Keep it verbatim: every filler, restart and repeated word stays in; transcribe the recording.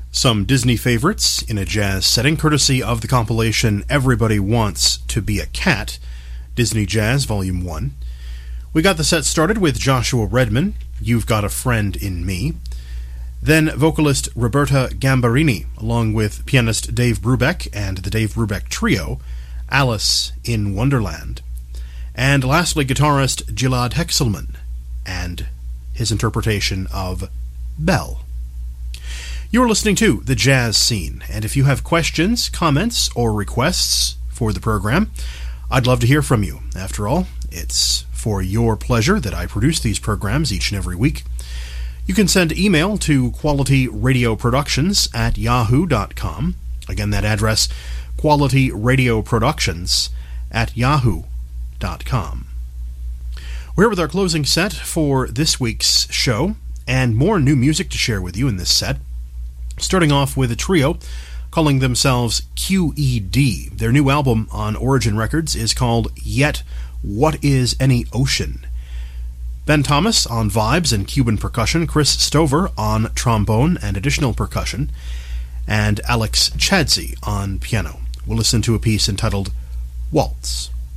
Some Disney favorites in a jazz setting, courtesy of the compilation Everybody Wants to Be a Cat, Disney Jazz Volume one. We got the set started with Joshua Redman, You've Got a Friend in Me. Then vocalist Roberta Gambarini, along with pianist Dave Brubeck and the Dave Brubeck Trio, Alice in Wonderland. And lastly, guitarist Gilad Hexelman and his interpretation of Belle. You're listening to The Jazz Scene, and if you have questions, comments, or requests for the program, I'd love to hear from you. After all, it's for your pleasure that I produce these programs each and every week. You can send email to qualityradioproductions at yahoo dot com. Again, that address, qualityradioproductions at yahoo dot com. We're here with our closing set for this week's show, and more new music to share with you in this set. Starting off with a trio calling themselves Q E D. Their new album on Origin Records is called Yet What Is Any Ocean? Ben Thomas on vibes and Cuban percussion, Chris Stover on trombone and additional percussion, and Alex Chadsey on piano. We'll listen to a piece entitled Waltz.